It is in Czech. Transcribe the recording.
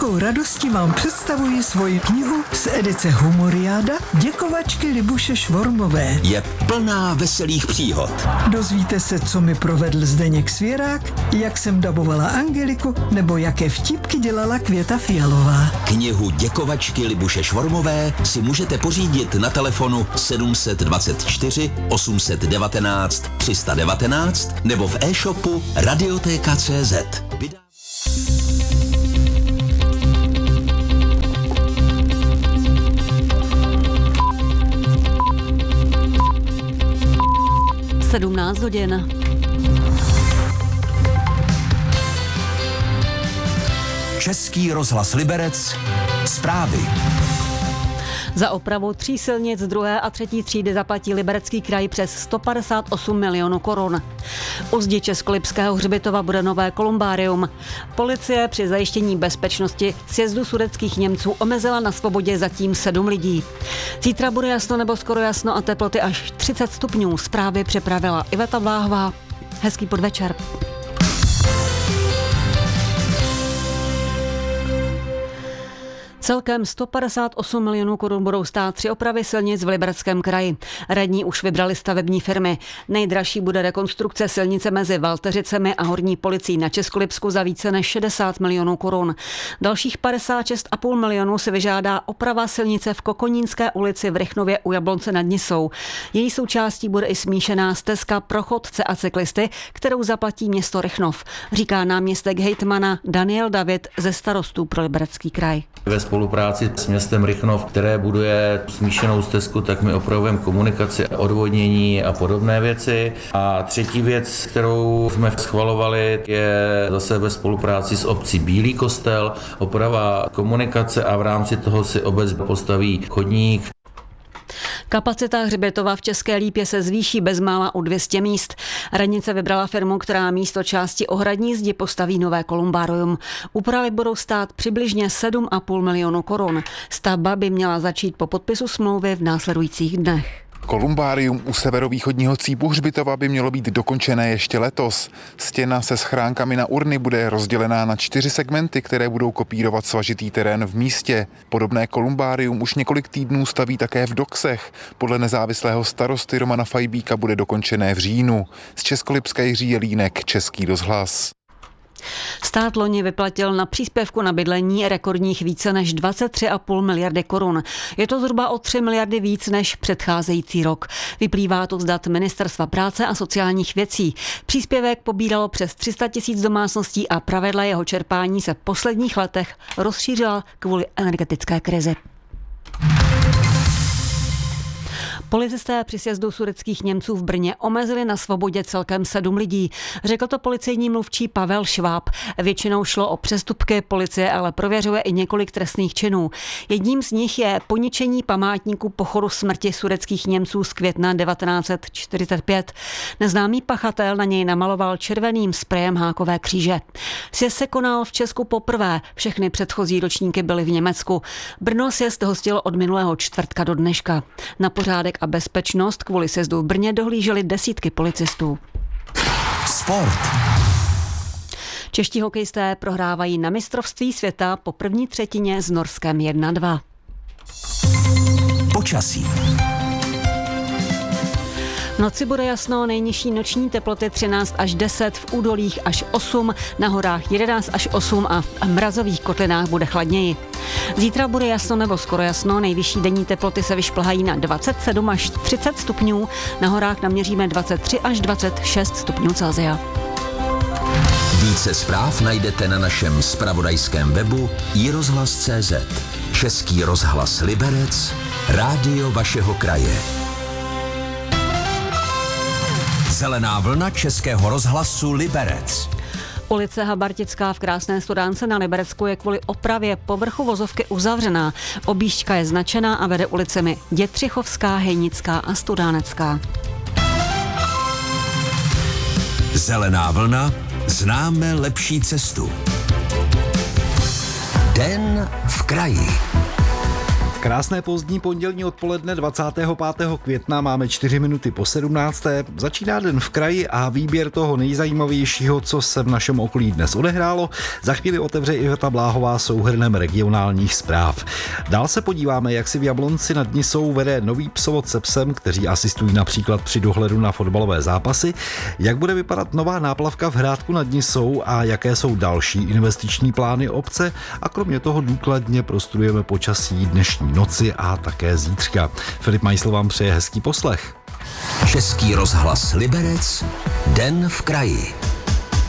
velkou radostí vám představuji svoji knihu z edice Humoriáda Děkovačky Libuše Švormové. Je plná veselých příhod. Dozvíte se, co mi provedl Zdeněk Svěrák, jak jsem dabovala Angeliku, nebo jaké vtipky dělala Květa Fialová. Knihu Děkovačky Libuše Švormové si můžete pořídit na telefonu 724 819 319 nebo v e-shopu Radioteka.cz. Sedmnáct hodin. Český rozhlas Liberec. Zprávy. Za opravu 3 silnic 2. a 3. třídy zaplatí Liberecký kraj přes 158 milionů korun. U zdi Českolipského hřbitova bude nové kolumbárium. Policie při zajištění bezpečnosti sjezdu sudetských Němců omezila na svobodě zatím 7 lidí. Zítra bude jasno nebo skoro jasno a teploty až 30 stupňů. Zprávy připravila Iveta Vláhová. Hezký podvečer. Celkem 158 milionů korun budou stát 3 opravy silnic v Libereckém kraji. Radní už vybrali stavební firmy. Nejdražší bude rekonstrukce silnice mezi Valteřicemi a Horní Policií na Českolipsku za více než 60 milionů korun. Dalších 56,5 milionů si vyžádá oprava silnice v Kokonínské ulici v Rychnově u Jablonce nad Nisou. Její součástí bude i smíšená stezka pro chodce a cyklisty, kterou zaplatí město Rychnov, říká náměstek hejtmana Daniel David ze Starostů pro Liberecký kraj. Ve spolupráci s městem Rychnov, které buduje smíšenou stezku, tak my opravujeme komunikaci, odvodnění a podobné věci. A třetí věc, kterou jsme schvalovali, je zase ve spolupráci s obcí Bílý Kostel, oprava komunikace a v rámci toho si obec postaví chodník. Kapacita hřbitova v České Lípě se zvýší bezmála o 200 míst. Radnice vybrala firmu, která místo části ohradní zdi postaví nové kolumbárium. Úpravy budou stát přibližně 7,5 milionu korun. Stavba by měla začít po podpisu smlouvy v následujících dnech. Kolumbárium u severovýchodního cípu hřbitova by mělo být dokončené ještě letos. Stěna se schránkami na urny bude rozdělená na 4 segmenty, které budou kopírovat svažitý terén v místě. Podobné kolumbárium už několik týdnů staví také v Doksech. Podle nezávislého starosty Romana Fajbíka bude dokončené v říjnu. Z Českolipska Jiří Jelínek, Český rozhlas. Stát loni vyplatil na příspěvku na bydlení rekordních více než 23,5 miliardy korun. Je to zhruba o 3 miliardy víc než předcházející rok. Vyplývá to z dat Ministerstva práce a sociálních věcí. Příspěvek pobíralo přes 300 000 domácností a pravidla jeho čerpání se v posledních letech rozšířila kvůli energetické krizi. Policisté při sjezdu sudetských Němců v Brně omezili na svobodě celkem 7 lidí. Řekl to policejní mluvčí Pavel Šváb. Většinou šlo o přestupky, policie ale prověřuje i několik trestných činů. Jedním z nich je poničení památníku pochodu smrti sudetských Němců z května 1945. Neznámý pachatel na něj namaloval červeným sprejem hákové kříže. Sjezd se konal v Česku poprvé, všechny předchozí ročníky byly v Německu. Brno sjezd hostilo od minulého čtvrtka do dneška. Na pořádek a bezpečnost kvůli sjezdu v Brně dohlíželi desítky policistů. Sport. Čeští hokejisté prohrávají na mistrovství světa po první třetině s Norskem 1-2. Počasí. V noci bude jasno, nejnižší noční teploty 13 až 10, v údolích až 8, na horách 11 až 8 a v mrazových kotlinách bude chladněji. Zítra bude jasno nebo skoro jasno, nejvyšší denní teploty se vyšplhají na 27 až 30 stupňů, na horách naměříme 23 až 26 stupňů Celsia. Více zpráv najdete na našem zpravodajském webu iRozhlas.cz. Český rozhlas Liberec, rádio vašeho kraje. Zelená vlna Českého rozhlasu Liberec. Ulice Habartická v Krásné Studánce na Liberecku je kvůli opravě povrchu vozovky uzavřená. Objížďka je značená a vede ulicemi Dětřichovská, Hejnická a Studánecká. Zelená vlna, známe lepší cestu. Den v kraji. Krásné pozdní pondělní odpoledne 25. května, máme 4 minuty po 17. Začíná den v kraji a výběr toho nejzajímavějšího, co se v našem okolí dnes odehrálo, za chvíli otevře Iveta Bláhová souhrnem regionálních zpráv. Dál se podíváme, jak si v Jablonci nad Nisou vede nový psovod se psem, kteří asistují například při dohledu na fotbalové zápasy, jak bude vypadat nová náplavka v Hrádku nad Nisou a jaké jsou další investiční plány obce, a kromě toho důkladně prostudujeme počasí dnešní noci a také zítřka. Filip Majsl vám přeje hezký poslech. Český rozhlas Liberec, den v kraji.